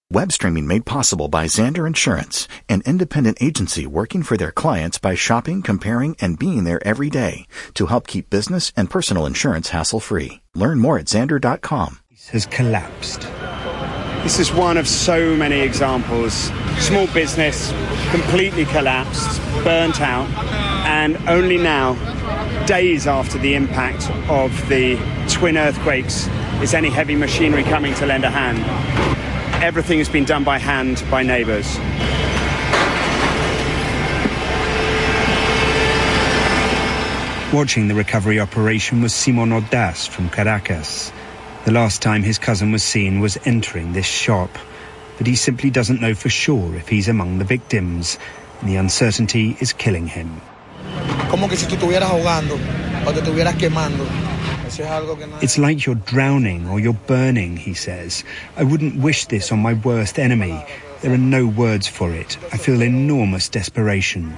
Web streaming made possible by Xander Insurance, an independent agency working for their clients by shopping, comparing, and being there every day to help keep business and personal insurance hassle-free. Learn more at Xander.com. Has collapsed. This is one of so many examples. Small business, completely collapsed, burnt out, and only now, days after the impact of the twin earthquakes, is any heavy machinery coming to lend a hand. Everything has been done by hand by neighbours. Watching the recovery operation was Simon Ordaz from Caracas. The last time his cousin was seen was entering this shop, but he simply doesn't know for sure if he's among the victims, and the uncertainty is killing him. It's like you're drowning or you're burning, he says. I wouldn't wish this on my worst enemy. There are no words for it. I feel enormous desperation.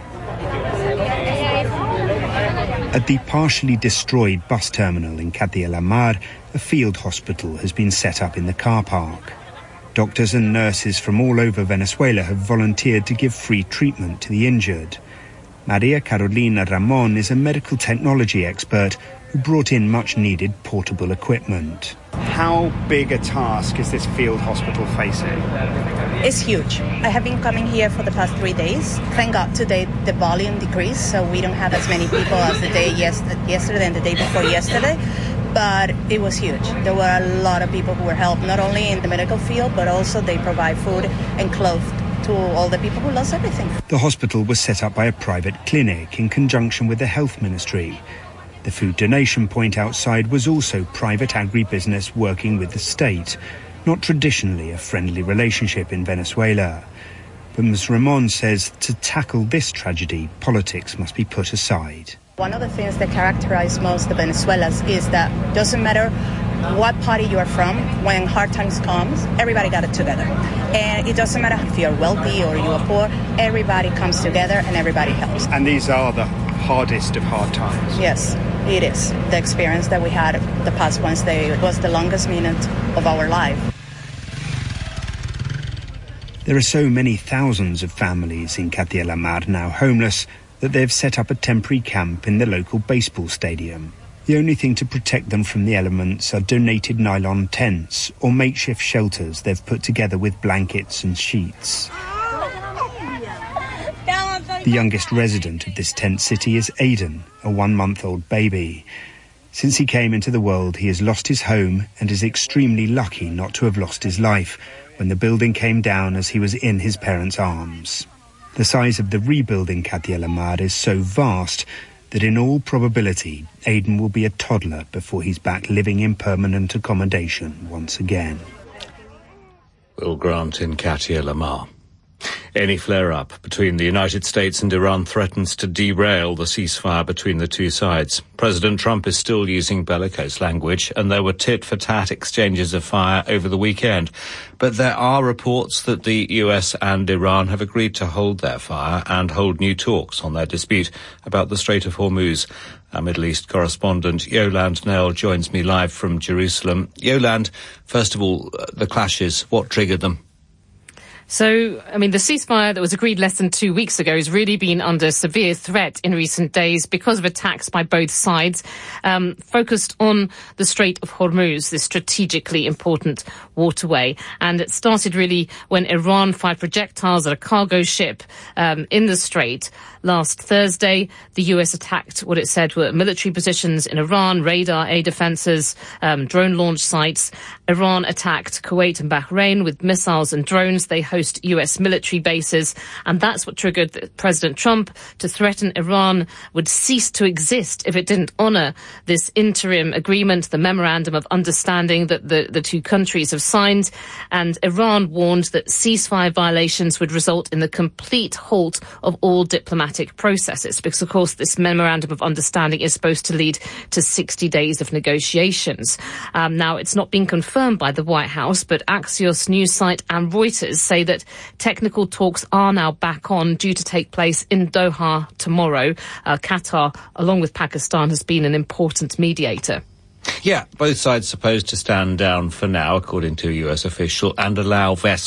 At the partially destroyed bus terminal in Katia La Mar, a field hospital has been set up in the car park. Doctors and nurses from all over Venezuela have volunteered to give free treatment to the injured. Maria Carolina Ramon is a medical technology expert who brought in much-needed portable equipment. How big a task is this field hospital facing? It's huge. I have been coming here for the past 3 days. Thank God today the volume decreased, so we don't have as many people as the day yesterday and the day before yesterday. But it was huge. There were a lot of people who were helped, not only in the medical field, but also they provide food and clothes to all the people who lost everything. The hospital was set up by a private clinic in conjunction with the health ministry. The food donation point outside was also private agribusiness working with the state, not traditionally a friendly relationship in Venezuela. But Ms. Ramon says to tackle this tragedy, politics must be put aside. One of the things that characterize most the Venezuelans is that it doesn't matter what party you are from, when hard times comes, everybody got it together. And it doesn't matter if you're wealthy or you are poor, everybody comes together and everybody helps. And these are the hardest of hard times. Yes, it is. The experience that we had the past Wednesday was the longest minute of our life. There are so many thousands of families in Katia La Mar now homeless that they've set up a temporary camp in the local baseball stadium. The only thing to protect them from the elements are donated nylon tents or makeshift shelters they've put together with blankets and sheets. The youngest resident of this tent city is Aidan, a 1-month-old baby. Since he came into the world, he has lost his home and is extremely lucky not to have lost his life when the building came down as he was in his parents' arms. The size of the rebuilding Katia La Mar is so vast that in all probability, Aidan will be a toddler before he's back living in permanent accommodation once again. Will Grant in Katia La Mar. Any flare-up between the United States and Iran threatens to derail the ceasefire between the two sides. President Trump is still using bellicose language, and there were tit-for-tat exchanges of fire over the weekend. But there are reports that the US and Iran have agreed to hold their fire and hold new talks on their dispute about the Strait of Hormuz. Our Middle East correspondent Yolande Knell joins me live from Jerusalem. Yolande, first of all, the clashes, what triggered them? So, the ceasefire that was agreed less than 2 weeks ago has really been under severe threat in recent days because of attacks by both sides, focused on the Strait of Hormuz, this strategically important waterway. And it started really when Iran fired projectiles at a cargo ship in the strait. Last Thursday, the US attacked what it said were military positions in Iran, radar, air defenses, drone launch sites. Iran attacked Kuwait and Bahrain with missiles and drones. They host US military bases, and that's what triggered President Trump to threaten Iran would cease to exist if it didn't honour this interim agreement, the memorandum of understanding that the two countries have signed. And Iran warned that ceasefire violations would result in the complete halt of all diplomatic processes, because of course this memorandum of understanding is supposed to lead to 60 days of negotiations. Now, it's not been confirmed by the White House, but Axios news site and Reuters say that technical talks are now back on, due to take place in Doha tomorrow. Qatar, along with Pakistan, has been an important mediator. Yeah, both sides supposed to stand down for now, according to a US official, and allow vessels